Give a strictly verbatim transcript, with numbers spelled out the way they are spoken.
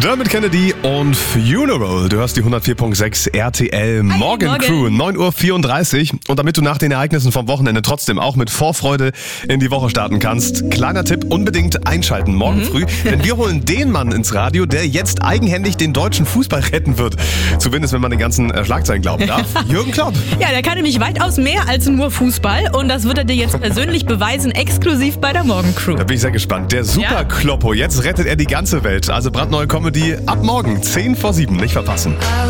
Dermot Kennedy und Funeral. Du hörst die hundertvier Komma sechs R T L Morgen, Morgen Crew, neun Uhr vierunddreißig. Und damit du nach den Ereignissen vom Wochenende trotzdem auch mit Vorfreude in die Woche starten kannst, kleiner Tipp, unbedingt einschalten morgen mhm. früh. Denn wir holen den Mann ins Radio, der jetzt eigenhändig den deutschen Fußball retten wird. Zumindest, wenn man den ganzen Schlagzeilen glauben darf. Jürgen Klopp. Ja, der kann nämlich weitaus mehr als nur Fußball. Und das wird er dir jetzt persönlich beweisen, exklusiv bei der Morgen Crew. Da bin ich sehr gespannt. Der Super Ja. Kloppo, jetzt rettet er die ganze Welt. Also brandneue Comedy ab morgen, zehn vor sieben, nicht verpassen.